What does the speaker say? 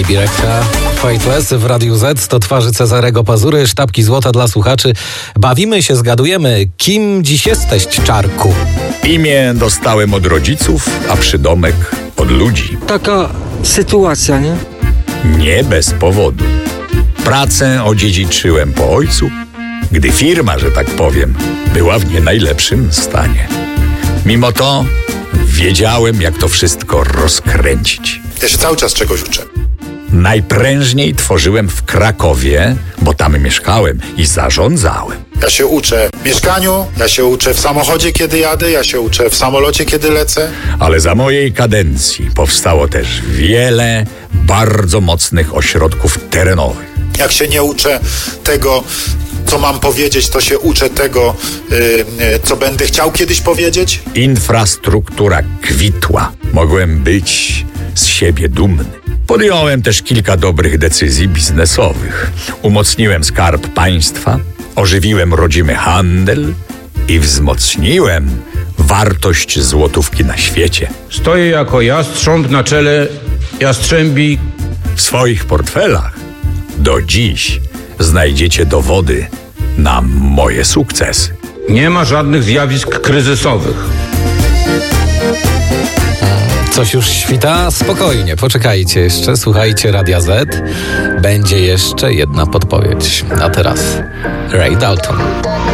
Birekka Faithless w Radiu Z to twarzy Cezarego Pazury, sztabki złota dla słuchaczy. Bawimy się, zgadujemy, kim dziś jesteś, Czarku? Imię dostałem od rodziców, a przydomek od ludzi. Taka sytuacja, nie? Nie bez powodu. Pracę odziedziczyłem po ojcu, gdy firma, że tak powiem, była w nie najlepszym stanie. Mimo to wiedziałem, jak to wszystko rozkręcić. Ja się cały czas czegoś uczę. Najprężniej tworzyłem w Krakowie, bo tam mieszkałem i zarządzałem. Ja się uczę w mieszkaniu, ja się uczę w samochodzie, kiedy jadę, ja się uczę w samolocie, kiedy lecę. Ale za mojej kadencji powstało też wiele bardzo mocnych ośrodków terenowych. Jak się nie uczę tego, co mam powiedzieć, to się uczę tego, co będę chciał kiedyś powiedzieć. Infrastruktura kwitła. Mogłem być z siebie dumny. Podjąłem też kilka dobrych decyzji biznesowych. Umocniłem skarb państwa, ożywiłem rodzimy handel i wzmocniłem wartość złotówki na świecie. Stoję jako jastrząb na czele jastrzębi. W swoich portfelach do dziś znajdziecie dowody na moje sukcesy. Nie ma żadnych zjawisk kryzysowych. Coś już świta? Spokojnie, poczekajcie jeszcze, słuchajcie Radia Z. Będzie jeszcze jedna podpowiedź. A teraz Ray Dalton.